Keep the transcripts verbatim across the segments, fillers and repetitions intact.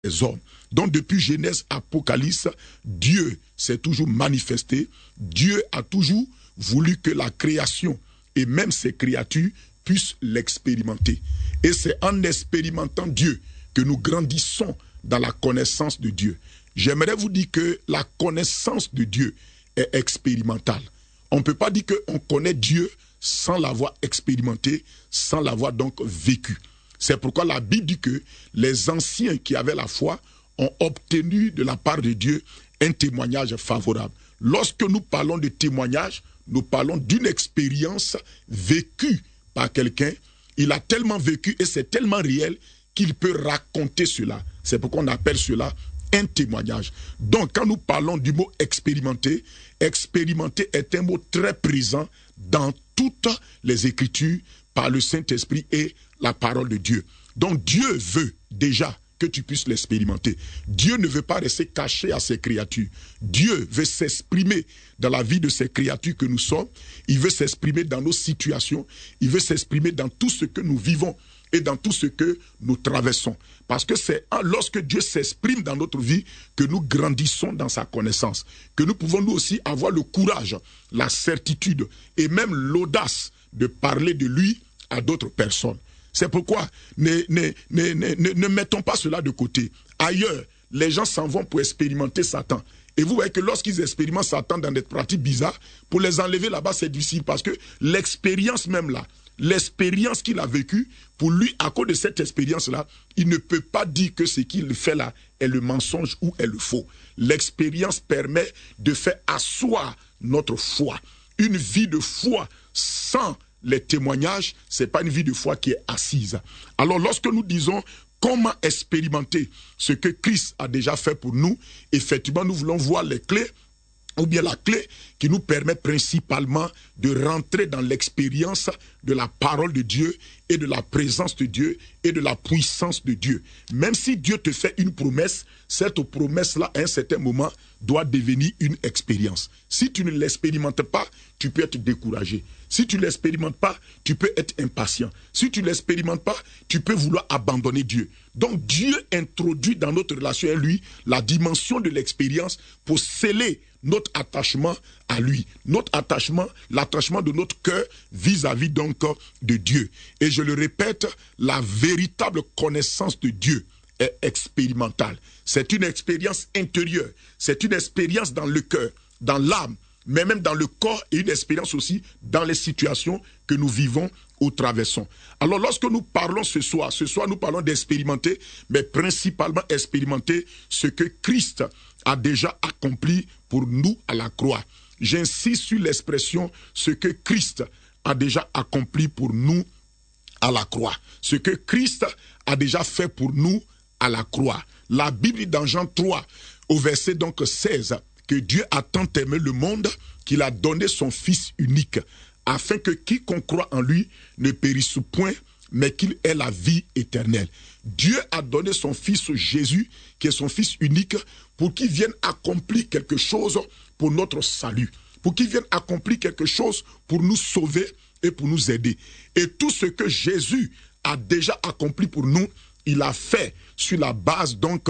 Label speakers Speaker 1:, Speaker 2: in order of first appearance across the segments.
Speaker 1: les hommes. Donc depuis Genèse, Apocalypse, Dieu s'est toujours manifesté. Dieu a toujours voulu que la création et même ses créatures puissent l'expérimenter. Et c'est en expérimentant Dieu que nous grandissons dans la connaissance de Dieu. J'aimerais vous dire que la connaissance de Dieu est expérimentale. On ne peut pas dire qu'on connaît Dieu sans l'avoir expérimenté, sans l'avoir donc vécu. C'est pourquoi la Bible dit que les anciens qui avaient la foi ont obtenu de la part de Dieu un témoignage favorable. Lorsque nous parlons de témoignage, nous parlons d'une expérience vécue par quelqu'un. Il a tellement vécu et c'est tellement réel qu'il peut raconter cela. C'est pourquoi on appelle cela un témoignage. Donc, quand nous parlons du mot expérimenter, expérimenter est un mot très présent dans toutes les Écritures par le Saint-Esprit et la parole de Dieu. Donc, Dieu veut déjà que tu puisses l'expérimenter. Dieu ne veut pas rester caché à ses créatures. Dieu veut s'exprimer dans la vie de ses créatures que nous sommes. Il veut s'exprimer dans nos situations. Il veut s'exprimer dans tout ce que nous vivons et dans tout ce que nous traversons. Parce que c'est lorsque Dieu s'exprime dans notre vie que nous grandissons dans sa connaissance, que nous pouvons nous aussi avoir le courage, la certitude et même l'audace de parler de lui à d'autres personnes. C'est pourquoi ne, ne, ne, ne, ne, ne mettons pas cela de côté. Ailleurs, les gens s'en vont pour expérimenter Satan. Et vous voyez que lorsqu'ils expérimentent Satan dans des pratiques bizarres, pour les enlever là-bas, c'est difficile parce que l'expérience même là, l'expérience qu'il a vécue, pour lui, à cause de cette expérience-là, il ne peut pas dire que ce qu'il fait là est le mensonge ou est le faux. L'expérience permet de faire asseoir notre foi. Une vie de foi sans les témoignages, ce n'est pas une vie de foi qui est assise. Alors lorsque nous disons comment expérimenter ce que Christ a déjà fait pour nous, effectivement nous voulons voir les clés, ou bien la clé qui nous permet principalement de rentrer dans l'expérience de la parole de Dieu et de la présence de Dieu et de la puissance de Dieu. Même si Dieu te fait une promesse, cette promesse-là, à un certain moment, doit devenir une expérience. Si tu ne l'expérimentes pas, tu peux être découragé. Si tu ne l'expérimentes pas, tu peux être impatient. Si tu ne l'expérimentes pas, tu peux vouloir abandonner Dieu. Donc Dieu introduit dans notre relation avec lui la dimension de l'expérience pour sceller notre attachement à lui, notre attachement, l'attachement de notre cœur vis-à-vis donc de Dieu. Et je le répète, la véritable connaissance de Dieu est expérimentale. C'est une expérience intérieure, c'est une expérience dans le cœur, dans l'âme, mais même dans le corps et une expérience aussi dans les situations que nous vivons ou traversons. Alors lorsque nous parlons ce soir, ce soir nous parlons d'expérimenter, mais principalement expérimenter ce que Christ a déjà accompli pour nous à la croix. J'insiste sur l'expression ce que Christ a déjà accompli pour nous à la croix. Ce que Christ a déjà fait pour nous à la croix. La Bible dit dans Jean trois, au verset donc seize, que Dieu a tant aimé le monde qu'il a donné son Fils unique, afin que quiconque croit en lui ne périsse point, mais qu'il ait la vie éternelle. Dieu a donné son Fils Jésus, qui est son Fils unique, pour qu'il vienne accomplir quelque chose pour notre salut, pour qu'il vienne accomplir quelque chose pour nous sauver et pour nous aider. Et tout ce que Jésus a déjà accompli pour nous, il a fait sur la base donc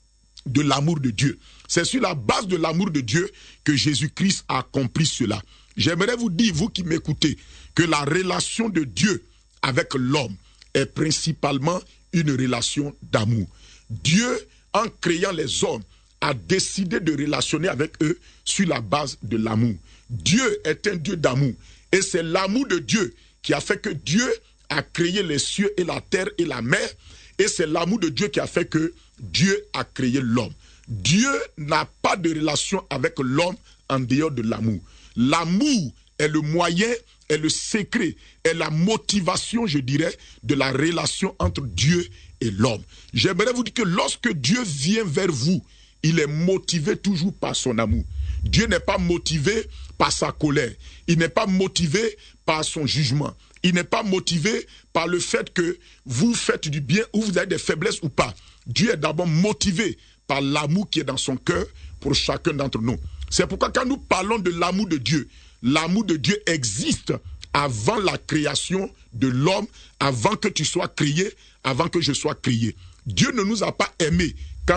Speaker 1: de l'amour de Dieu. C'est sur la base de l'amour de Dieu que Jésus-Christ a accompli cela. J'aimerais vous dire, vous qui m'écoutez, que la relation de Dieu avec l'homme est principalement une relation d'amour. Dieu, en créant les hommes, a décidé de relationner avec eux sur la base de l'amour. Dieu est un Dieu d'amour. Et c'est l'amour de Dieu qui a fait que Dieu a créé les cieux et la terre et la mer. Et c'est l'amour de Dieu qui a fait que Dieu a créé l'homme. Dieu n'a pas de relation avec l'homme en dehors de l'amour. L'amour est le moyen, est le secret, est la motivation, je dirais, de la relation entre Dieu et l'homme. J'aimerais vous dire que lorsque Dieu vient vers vous, il est motivé toujours par son amour. Dieu n'est pas motivé par sa colère. Il n'est pas motivé par son jugement. Il n'est pas motivé par le fait que vous faites du bien ou vous avez des faiblesses ou pas. Dieu est d'abord motivé par l'amour qui est dans son cœur pour chacun d'entre nous. C'est pourquoi quand nous parlons de l'amour de Dieu, l'amour de Dieu existe avant la création de l'homme, avant que tu sois créé, avant que je sois créé. Dieu ne nous a pas aimés